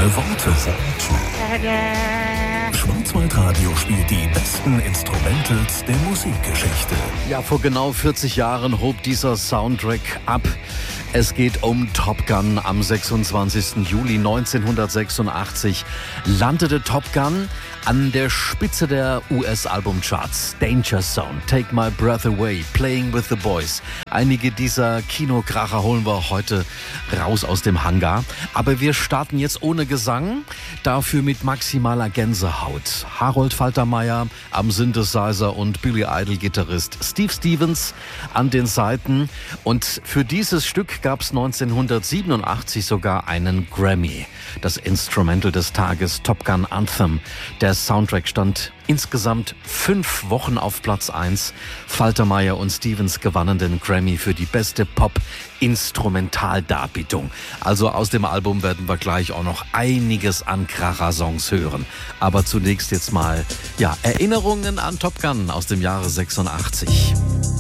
Schöne Worte. Schwarzwaldradio spielt die besten Instrumentals der Musikgeschichte. Ja, vor genau 40 Jahren hob dieser Soundtrack ab. Es geht um Top Gun. Am 26. Juli 1986 landete Top Gun an der Spitze der US-Albumcharts. Danger Zone, Take My Breath Away, Playing with the Boys. Einige dieser Kinokracher holen wir heute raus aus dem Hangar. Aber wir starten jetzt ohne Gesang, dafür mit maximaler Gänsehaut. Harold Faltermeier am Synthesizer und Billy Idol-Gitarrist Steve Stevens an den Saiten. Und für dieses Stück gab es 1987 sogar einen Grammy. Das Instrumental des Tages, Top Gun Anthem. Der Soundtrack stand insgesamt 5 Wochen auf Platz 1. Faltermeier und Stevens gewannen den Grammy für die beste Pop-Instrumentaldarbietung. Also aus dem Album werden wir gleich auch noch einiges an Kracher-Songs hören. Aber zunächst jetzt mal, Erinnerungen an Top Gun aus dem Jahre 86.